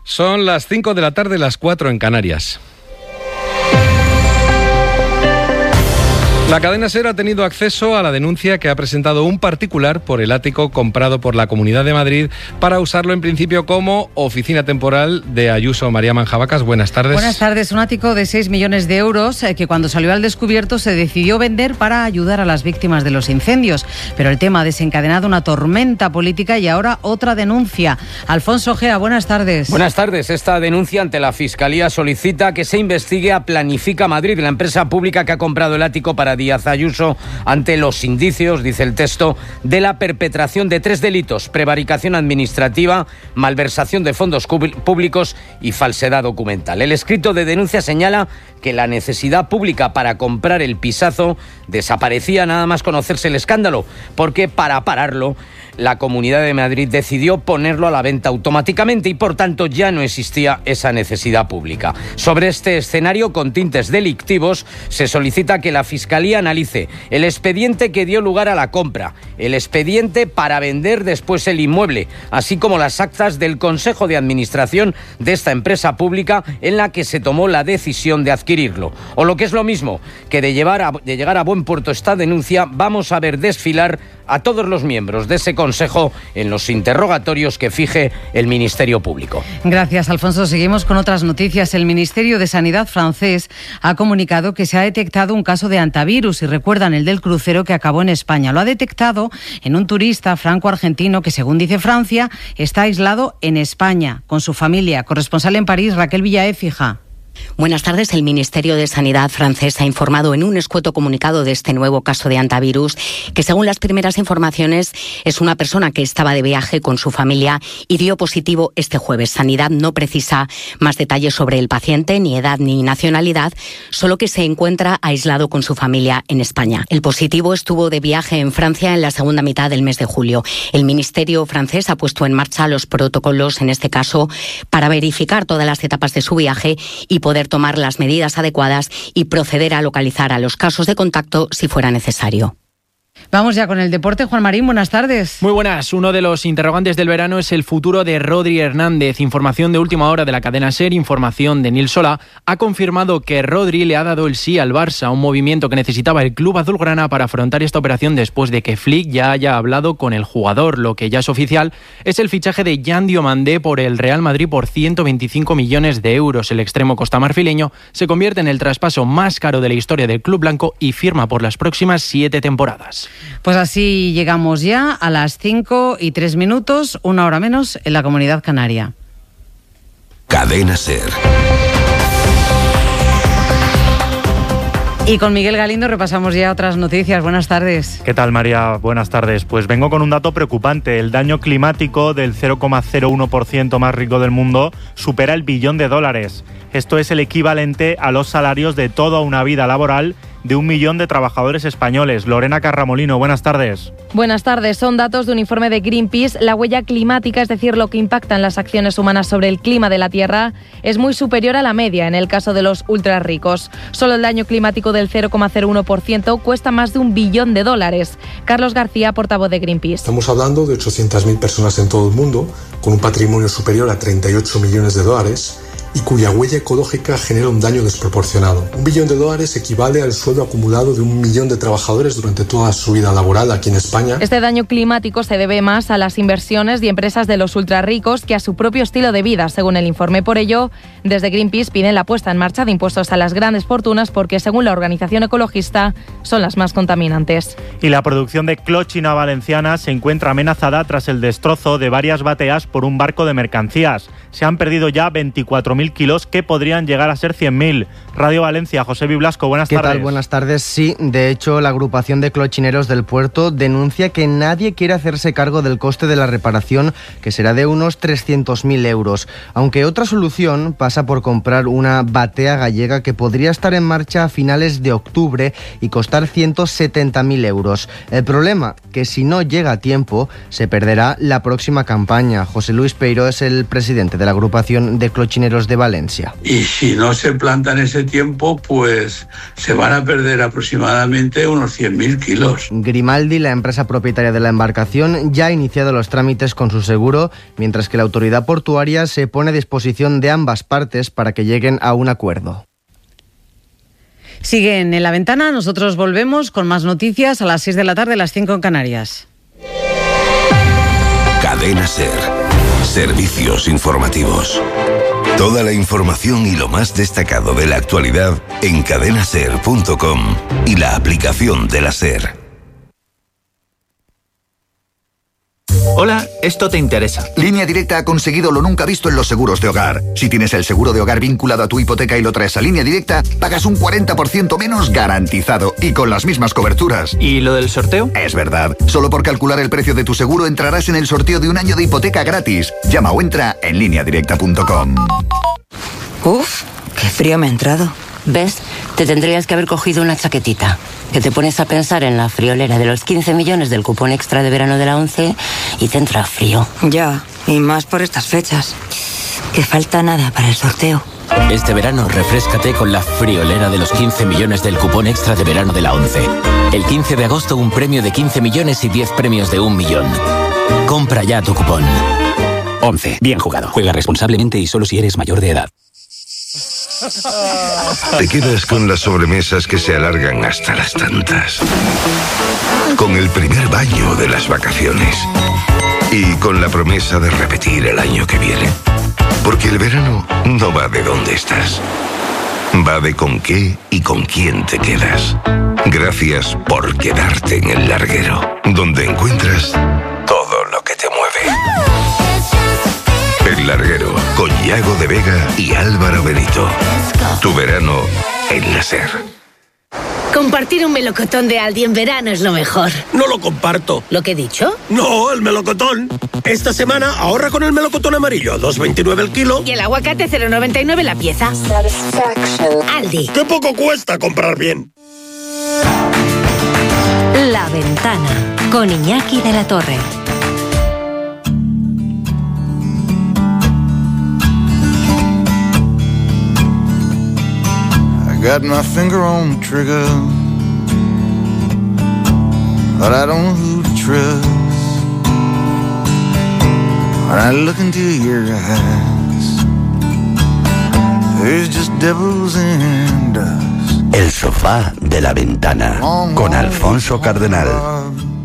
Son las 5 de la tarde, las 4 en Canarias. La cadena SER ha tenido acceso a la denuncia que ha presentado un particular por el ático comprado por la Comunidad de Madrid para usarlo en principio como oficina temporal de Ayuso. María Manjabacas, buenas tardes. Buenas tardes. Un ático de 6 millones de euros que cuando salió al descubierto se decidió vender para ayudar a las víctimas de los incendios. Pero el tema ha desencadenado una tormenta política y ahora otra denuncia. Alfonso Ojea, buenas tardes. Buenas tardes. Esta denuncia ante la Fiscalía solicita que se investigue a Planifica Madrid, la empresa pública que ha comprado el ático para Díaz Ayuso, ante los indicios, dice el texto, de la perpetración de 3 delitos: prevaricación administrativa, malversación de fondos públicos y falsedad documental. El escrito de denuncia señala que la necesidad pública para comprar el pisazo desaparecía nada más conocerse el escándalo, porque para pararlo la Comunidad de Madrid decidió ponerlo a la venta automáticamente y por tanto ya no existía esa necesidad pública. Sobre este escenario con tintes delictivos se solicita que la Fiscalía analice el expediente que dio lugar a la compra, el expediente para vender después el inmueble, así como las actas del Consejo de Administración de esta empresa pública en la que se tomó la decisión de adquirirlo. O lo que es lo mismo, que de llegar a buen puerto esta denuncia, vamos a ver desfilar a todos los miembros de ese Consejo en los interrogatorios que fije el Ministerio Público. Gracias, Alfonso. Seguimos con otras noticias. El Ministerio de Sanidad francés ha comunicado que se ha detectado un caso de hantavirus, y recuerdan el del crucero que acabó en España. Lo ha detectado en un turista franco-argentino que, según dice Francia, está aislado en España con su familia. Corresponsal en París, Raquel Villaécija. Buenas tardes. El Ministerio de Sanidad francés ha informado en un escueto comunicado de este nuevo caso de hantavirus, que según las primeras informaciones es una persona que estaba de viaje con su familia y dio positivo este jueves. Sanidad no precisa más detalles sobre el paciente, ni edad ni nacionalidad, solo que se encuentra aislado con su familia en España. El positivo estuvo de viaje en Francia en la segunda mitad del mes de julio. El Ministerio francés ha puesto en marcha los protocolos, en este caso, para verificar todas las etapas de su viaje y poder tomar las medidas adecuadas y proceder a localizar a los casos de contacto si fuera necesario. Vamos ya con el deporte. Juan Marín, buenas tardes. Muy buenas. Uno de los interrogantes del verano es el futuro de Rodri Hernández. Información de última hora de la cadena SER, información de Nil Solá, ha confirmado que Rodri le ha dado el sí al Barça, un movimiento que necesitaba el club azulgrana para afrontar esta operación después de que Flick ya haya hablado con el jugador. Lo que ya es oficial es el fichaje de Yan Diomandé por el Real Madrid por 125 millones de euros. El extremo costamarfileño se convierte en el traspaso más caro de la historia del club blanco y firma por las próximas 7 temporadas. Pues así llegamos ya a las 5:03, 1 hora menos en la Comunidad Canaria. Cadena SER. Y con Miguel Galindo repasamos ya otras noticias. Buenas tardes. ¿Qué tal, María? Buenas tardes. Pues vengo con un dato preocupante. El daño climático del 0,01% más rico del mundo supera el $1 billón. Esto es el equivalente a los salarios de toda una vida laboral de 1 millón de trabajadores españoles. Lorena Carramolino, buenas tardes. Buenas tardes. Son datos de un informe de Greenpeace. La huella climática, es decir, lo que impactan las acciones humanas sobre el clima de la Tierra, es muy superior a la media en el caso de los ultra ricos. Solo el daño climático del 0,01% cuesta más de $1 billón. Carlos García, portavoz de Greenpeace. Estamos hablando de 800.000 personas en todo el mundo, con un patrimonio superior a $38 millones, y cuya huella ecológica genera un daño desproporcionado. $1 billón equivale al sueldo acumulado de 1 millón de trabajadores durante toda su vida laboral aquí en España. Este daño climático se debe más a las inversiones y empresas de los ultrarricos que a su propio estilo de vida, según el informe. Por ello, desde Greenpeace piden la puesta en marcha de impuestos a las grandes fortunas porque, según la organización ecologista, son las más contaminantes. Y la producción de clochina valenciana se encuentra amenazada tras el destrozo de varias bateas por un barco de mercancías. Se han perdido ya 24.000 kilos que podrían llegar a ser 100.000. Radio Valencia, José Biblasco, buenas tardes. ¿Qué tal? Buenas tardes. Sí, de hecho, la agrupación de clochineros del puerto denuncia que nadie quiere hacerse cargo del coste de la reparación, que será de unos 300.000 euros. Aunque otra solución pasa por comprar una batea gallega que podría estar en marcha a finales de octubre y costar 170.000 euros. El problema, que si no llega a tiempo, se perderá la próxima campaña. José Luis Peiró es el presidente de la agrupación de clochineros de Valencia. Y si no se planta en ese tiempo, pues se van a perder aproximadamente unos 100.000 kilos. Grimaldi, la empresa propietaria de la embarcación, ya ha iniciado los trámites con su seguro, mientras que la autoridad portuaria se pone a disposición de ambas partes para que lleguen a un acuerdo. Siguen en La Ventana, nosotros volvemos con más noticias a las 6 de la tarde, las 5 en Canarias. Cadena SER. Servicios informativos. Toda la información y lo más destacado de la actualidad en cadenaser.com y la aplicación de la SER. Hola, esto te interesa. Línea Directa ha conseguido lo nunca visto en los seguros de hogar. Si tienes el seguro de hogar vinculado a tu hipoteca y lo traes a Línea Directa, pagas un 40% menos garantizado y con las mismas coberturas. ¿Y lo del sorteo? Es verdad. Solo por calcular el precio de tu seguro entrarás en el sorteo de un año de hipoteca gratis. Llama o entra en lineadirecta.com. Uf, qué frío me ha entrado. ¿Ves? Te tendrías que haber cogido una chaquetita. Que te pones a pensar en la friolera de los 15 millones del cupón extra de verano de la 11 y te entra frío. Ya, y más por estas fechas. Que falta nada para el sorteo. Este verano refréscate con la friolera de los 15 millones del cupón extra de verano de la 11. El 15 de agosto un premio de 15 millones y 10 premios de 1 millón. Compra ya tu cupón. 11. Bien jugado. Juega responsablemente y solo si eres mayor de edad. Te quedas con las sobremesas que se alargan hasta las tantas. Con el primer baño de las vacaciones. Y con la promesa de repetir el año que viene. Porque el verano no va de dónde estás. Va de con qué y con quién te quedas. Gracias por quedarte en el larguero. Donde encuentras todo lo que te mueve. El Larguero, con Yago de Vega y Álvaro Benito. Tu verano en la SER. Compartir un melocotón de Aldi en verano es lo mejor. No lo comparto. ¿Lo que he dicho? No, el melocotón. Esta semana ahorra con el melocotón amarillo, 2,29 el kilo. Y el aguacate, 0,99 la pieza. Aldi. ¡Qué poco cuesta comprar bien! La Ventana, con Iñaki de la Torre. Got my finger on the trigger, but I don't know who to trust. When I look into your eyes, there's just devils and dust. El sofá de La Ventana, con Alfonso Cardenal.